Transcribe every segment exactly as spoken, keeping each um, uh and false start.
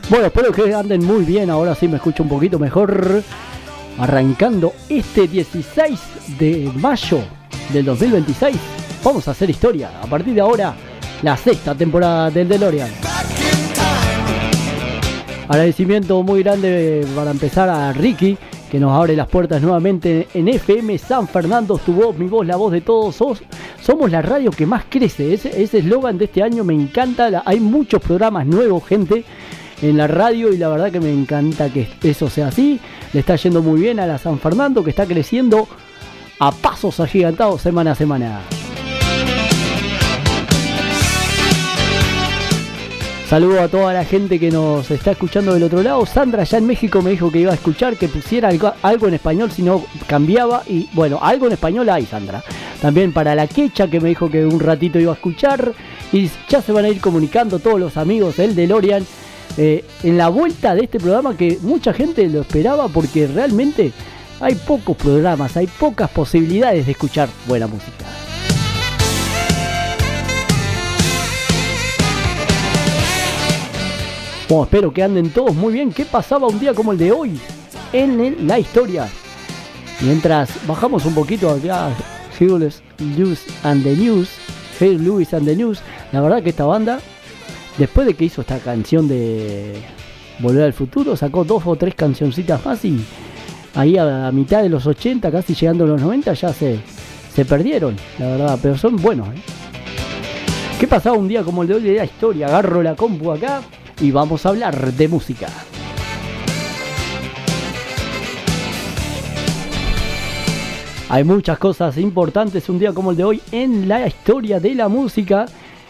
Bueno, espero que anden muy bien. Ahora sí me escucho un poquito mejor. Arrancando este dieciséis de mayo del dos mil veintiséis. Vamos a hacer historia. A partir de ahora, la sexta temporada del DeLorean. Agradecimiento muy grande para empezar a Ricky, que nos abre las puertas nuevamente en F M San Fernando. Tu voz, mi voz, la voz de todos. Sos, somos la radio que más crece. Ese eslogan de este año me encanta. Hay muchos programas nuevos, gente, en la radio, y la verdad que me encanta que eso sea así. Le está yendo muy bien a la San Fernando, que está creciendo a pasos agigantados semana a semana. Saludo a toda la gente que nos está escuchando del otro lado. Sandra allá en México me dijo que iba a escuchar, que pusiera algo, algo en español, si no cambiaba. Y bueno, algo en español hay, Sandra. También para la Quecha, que me dijo que un ratito iba a escuchar. Y ya se van a ir comunicando todos los amigos del DeLorean eh, en la vuelta de este programa, que mucha gente lo esperaba, porque realmente hay pocos programas, hay pocas posibilidades de escuchar buena música. Bueno, espero que anden todos muy bien. ¿Qué pasaba un día como el de hoy en el, la historia? Mientras bajamos un poquito acá, Huey Lewis and the News, Huey Lewis and the News. La verdad que esta banda, después de que hizo esta canción de Volver al Futuro, sacó dos o tres cancioncitas más, y ahí a, a mitad de los ochenta, casi llegando a los noventa, ya se, se perdieron, la verdad. Pero son buenos, ¿eh? ¿Qué pasaba un día como el de hoy de la historia? Agarro la compu acá y vamos a hablar de música. Hay muchas cosas importantes un día como el de hoy en la historia de la música.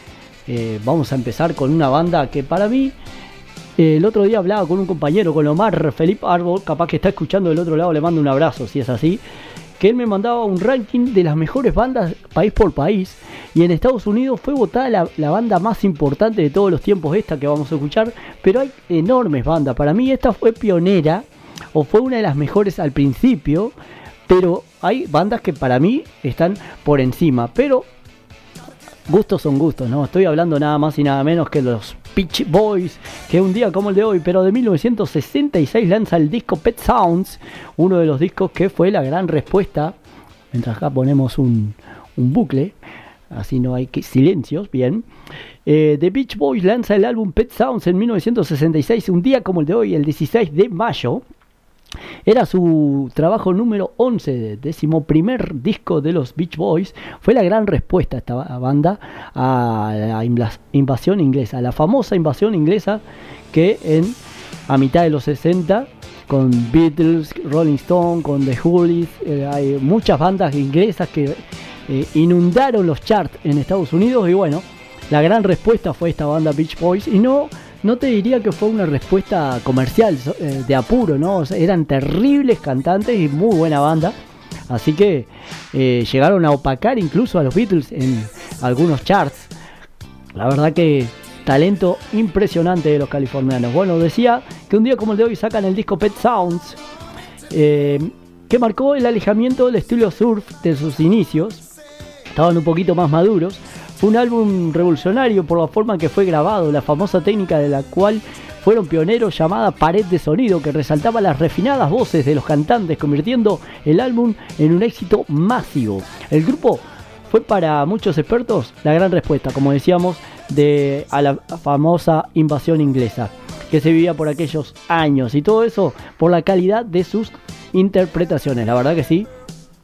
Eh, vamos a empezar con una banda que para mí, eh, el otro día hablaba con un compañero, con Omar Felipe Arbol, capaz que está escuchando del otro lado, le mando un abrazo si es así, que él me mandaba un ranking de las mejores bandas país por país, y en Estados Unidos fue votada la, la banda más importante de todos los tiempos, esta que vamos a escuchar. Pero hay enormes bandas. Para mí esta fue pionera, o fue una de las mejores al principio, pero hay bandas que para mí están por encima. Pero gustos son gustos, ¿no? Estoy hablando nada más y nada menos que los Beach Boys, que un día como el de hoy, pero de mil novecientos sesenta y seis, lanza el disco Pet Sounds, uno de los discos que fue la gran respuesta. Mientras acá ponemos un, un bucle, así no hay que, silencios, bien. Eh, The Beach Boys lanza el álbum Pet Sounds en mil novecientos sesenta y seis, un día como el de hoy, el dieciséis de mayo. Era su trabajo número once, décimo primer disco de los Beach Boys. Fue la gran respuesta esta banda a la invasión inglesa, a la famosa invasión inglesa que en a mitad de los sesenta, con Beatles, Rolling Stone, con The Who, eh, hay muchas bandas inglesas que eh, inundaron los charts en Estados Unidos. Y bueno, la gran respuesta fue esta banda Beach Boys, y no No te diría que fue una respuesta comercial, eh, de apuro, ¿no? O sea, eran terribles cantantes y muy buena banda. Así que eh, llegaron a opacar incluso a los Beatles en algunos charts. La verdad que talento impresionante de los californianos. Bueno, decía que un día como el de hoy sacan el disco Pet Sounds, eh, que marcó el alejamiento del estilo surf de sus inicios. Estaban un poquito más maduros. Fue un álbum revolucionario por la forma en que fue grabado, la famosa técnica de la cual fueron pioneros, llamada pared de sonido, que resaltaba las refinadas voces de los cantantes, convirtiendo el álbum en un éxito masivo. El grupo fue para muchos expertos la gran respuesta, como decíamos, de a la famosa invasión inglesa que se vivía por aquellos años, y todo eso por la calidad de sus interpretaciones. La verdad que sí,